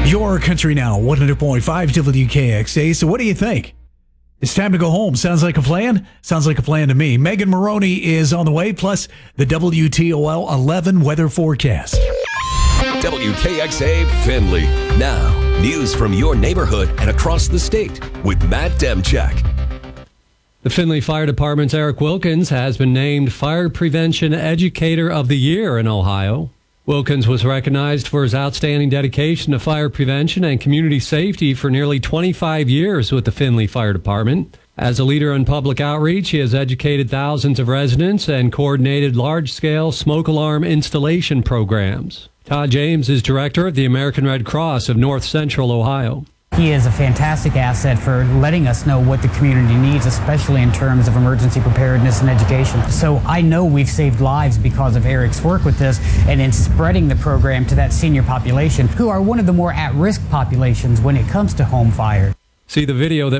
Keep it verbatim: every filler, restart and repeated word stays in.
Your Country Now, one hundred point five W K X A. So what do you think? It's time to go home. Sounds like a plan? Sounds like a plan to me. Megan Maroney is on the way, plus the W T O L eleven weather forecast. W K X A Findlay. Now, news from your neighborhood and across the state with Matt Demchak. The Findlay Fire Department's Eric Wilkins has been named Fire Prevention Educator of the Year in Ohio. Wilkins was recognized for his outstanding dedication to fire prevention and community safety for nearly twenty-five years with the Findlay Fire Department. As a leader in public outreach, he has educated thousands of residents and coordinated large-scale smoke alarm installation programs. Todd James is director of the American Red Cross of North Central Ohio. He is a fantastic asset for letting us know what the community needs, especially in terms of emergency preparedness and education. So I know we've saved lives because of Eric's work with this and in spreading the program to that senior population, who are one of the more at-risk populations when it comes to home fire. See the video that